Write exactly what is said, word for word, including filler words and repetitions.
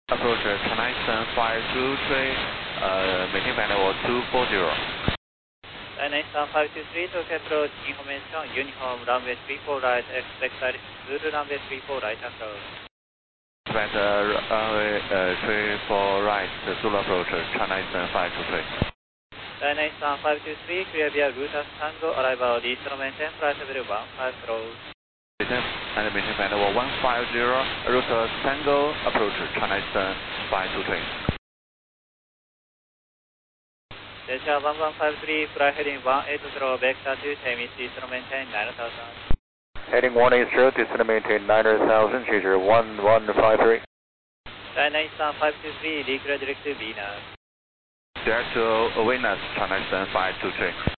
Approach Chennai Sun five two three, uh, maintain band level two four zero. Chennai Sun five two three, Tokyo approach, information, uniform, runway three four right, expect service, Zulu runway three four right approach. Expect uh, runway uh, three four right, Zulu approach, Chennai Sun five two three. Chennai Sun five two three, clear via Rutas Tango, arrival, instrument maintain, flight level one five zero. And maintain band level one five zero, route Tango, approach Chennai Sun five two three. Delta one one five three, fly heading one eight zero, vector two, Temis, instrument maintain nine thousand. Heading one eight zero, descend maintain nine thousand, Chaser one one five three. Chennai Sun five two three, declare direct to Venus. Direct to Venus, Chennai Sun five two three.